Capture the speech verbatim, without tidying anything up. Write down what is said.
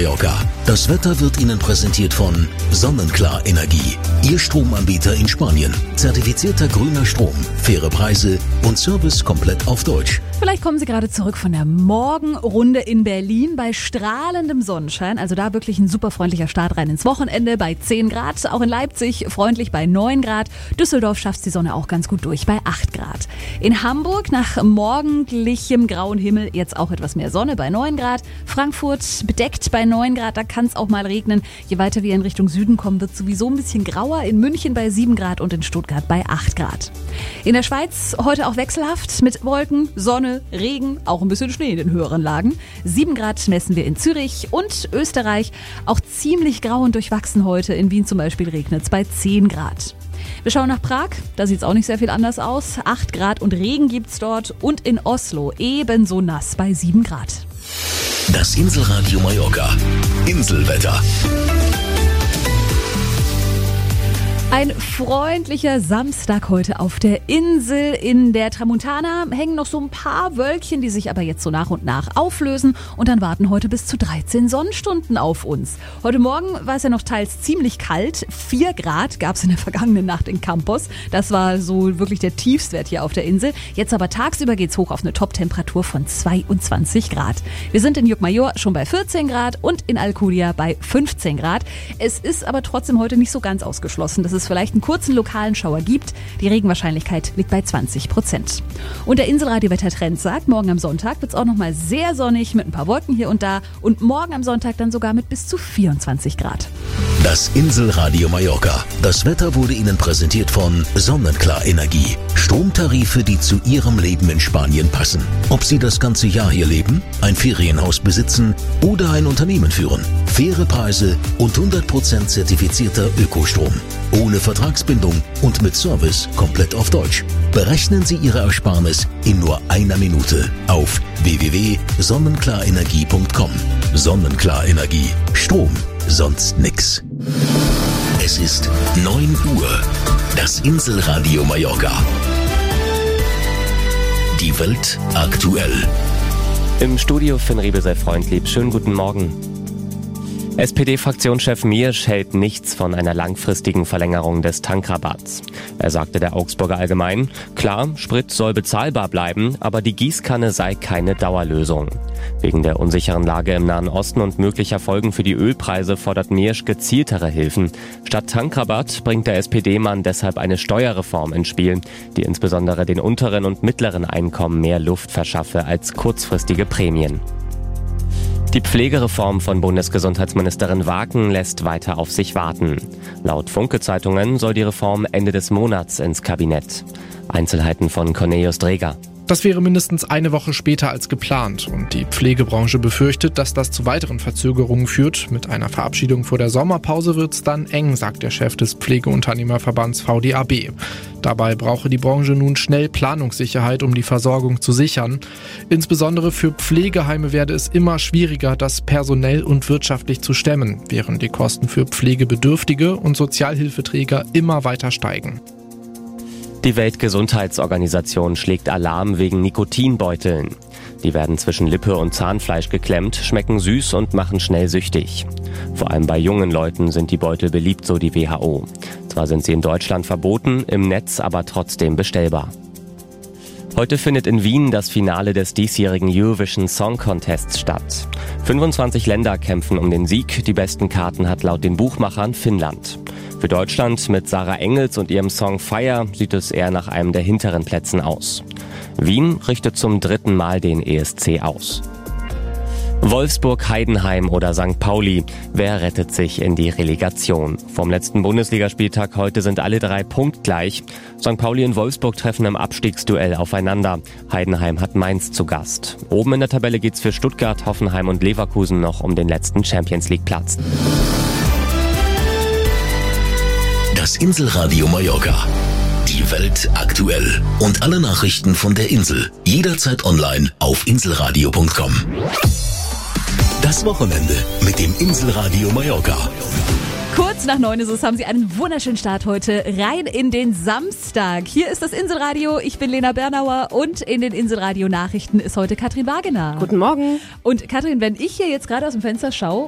Mallorca. Das Wetter wird Ihnen präsentiert von Sonnenklar Energie. Ihr Stromanbieter in Spanien. Zertifizierter grüner Strom, faire Preise und Service komplett auf Deutsch. Vielleicht kommen Sie gerade zurück von der Morgenrunde in Berlin bei strahlendem Sonnenschein. Also da wirklich ein super freundlicher Start rein ins Wochenende bei zehn Grad. Auch in Leipzig freundlich bei neun Grad. Düsseldorf schafft die Sonne auch ganz gut durch bei acht Grad. In Hamburg nach morgendlichem grauen Himmel jetzt auch etwas mehr Sonne bei neun Grad. Frankfurt bedeckt bei neun Grad, da kann es auch mal regnen. Je weiter wir in Richtung Süden kommen, wird es sowieso ein bisschen grauer. In München bei sieben Grad und in Stuttgart bei acht Grad. In der Schweiz heute auch wechselhaft mit Wolken, Sonne, Regen, auch ein bisschen Schnee in den höheren Lagen. sieben Grad messen wir in Zürich und Österreich. Auch ziemlich grau und durchwachsen heute. In Wien zum Beispiel regnet es bei zehn Grad. Wir schauen nach Prag, da sieht es auch nicht sehr viel anders aus. acht Grad und Regen gibt's dort. Und in Oslo ebenso nass bei sieben Grad. Das Inselradio Mallorca. Inselwetter. Ein freundlicher Samstag heute auf der Insel. In der Tramontana hängen noch so ein paar Wölkchen, die sich aber jetzt so nach und nach auflösen. Und dann warten heute bis zu dreizehn Sonnenstunden auf uns. Heute Morgen war es ja noch teils ziemlich kalt. vier Grad gab es in der vergangenen Nacht in Campos. Das war so wirklich der Tiefstwert hier auf der Insel. Jetzt aber tagsüber geht's hoch auf eine Top-Temperatur von zweiundzwanzig Grad. Wir sind in Llucmajor schon bei vierzehn Grad und in Alcudia bei fünfzehn Grad. Es ist aber trotzdem heute nicht so ganz ausgeschlossen, dass es vielleicht einen kurzen lokalen Schauer gibt. Die Regenwahrscheinlichkeit liegt bei zwanzig Prozent. Und der Inselradio-Wettertrend sagt, morgen am Sonntag wird es auch nochmal sehr sonnig mit ein paar Wolken hier und da und morgen am Sonntag dann sogar mit bis zu vierundzwanzig Grad. Das Inselradio Mallorca. Das Wetter wurde Ihnen präsentiert von Sonnenklar Energie. Stromtarife, die zu Ihrem Leben in Spanien passen. Ob Sie das ganze Jahr hier leben, ein Ferienhaus besitzen oder ein Unternehmen führen. Faire Preise und hundert Prozent zertifizierter Ökostrom. Ohne Vertragsbindung und mit Service komplett auf Deutsch. Berechnen Sie Ihre Ersparnis in nur einer Minute auf w w w punkt sonnenklarenergie punkt com. Sonnenklar Energie. Strom, sonst nix. Es ist neun Uhr. Das Inselradio Mallorca. Die Welt aktuell. Im Studio Finn Riebe sei freundlich. Schönen guten Morgen. S P D-Fraktionschef Miersch hält nichts von einer langfristigen Verlängerung des Tankrabatts. Er sagte der Augsburger Allgemein, klar, Sprit soll bezahlbar bleiben, aber die Gießkanne sei keine Dauerlösung. Wegen der unsicheren Lage im Nahen Osten und möglicher Folgen für die Ölpreise fordert Miersch gezieltere Hilfen. Statt Tankrabatt bringt der S P D-Mann deshalb eine Steuerreform ins Spiel, die insbesondere den unteren und mittleren Einkommen mehr Luft verschaffe als kurzfristige Prämien. Die Pflegereform von Bundesgesundheitsministerin Waken lässt weiter auf sich warten. Laut Funke-Zeitungen soll die Reform Ende des Monats ins Kabinett. Einzelheiten von Cornelius Dreger. Das wäre mindestens eine Woche später als geplant und die Pflegebranche befürchtet, dass das zu weiteren Verzögerungen führt. Mit einer Verabschiedung vor der Sommerpause wird es dann eng, sagt der Chef des Pflegeunternehmerverbands V D A B. Dabei brauche die Branche nun schnell Planungssicherheit, um die Versorgung zu sichern. Insbesondere für Pflegeheime werde es immer schwieriger, das personell und wirtschaftlich zu stemmen, während die Kosten für Pflegebedürftige und Sozialhilfeträger immer weiter steigen. Die Weltgesundheitsorganisation schlägt Alarm wegen Nikotinbeuteln. Die werden zwischen Lippe und Zahnfleisch geklemmt, schmecken süß und machen schnell süchtig. Vor allem bei jungen Leuten sind die Beutel beliebt, so die W H O. Zwar sind sie in Deutschland verboten, im Netz aber trotzdem bestellbar. Heute findet in Wien das Finale des diesjährigen Eurovision Song Contests statt. fünfundzwanzig Länder kämpfen um den Sieg, die besten Karten hat laut den Buchmachern Finnland. Für Deutschland mit Sarah Engels und ihrem Song Fire sieht es eher nach einem der hinteren Plätzen aus. Wien richtet zum dritten Mal den E S C aus. Wolfsburg, Heidenheim oder Sankt Pauli. Wer rettet sich in die Relegation? Vom letzten Bundesligaspieltag heute sind alle drei punktgleich. Sankt Pauli und Wolfsburg treffen im Abstiegsduell aufeinander. Heidenheim hat Mainz zu Gast. Oben in der Tabelle geht's für Stuttgart, Hoffenheim und Leverkusen noch um den letzten Champions-League-Platz. Das Inselradio Mallorca. Die Welt aktuell. Und alle Nachrichten von der Insel. Jederzeit online auf inselradio punkt com. Das Wochenende mit dem Inselradio Mallorca. Kurz nach neun ist es, haben Sie einen wunderschönen Start heute rein in den Samstag. Hier ist das Inselradio, ich bin Lena Bernauer und in den Inselradio-Nachrichten ist heute Katrin Wagener. Guten Morgen. Und Katrin, wenn ich hier jetzt gerade aus dem Fenster schaue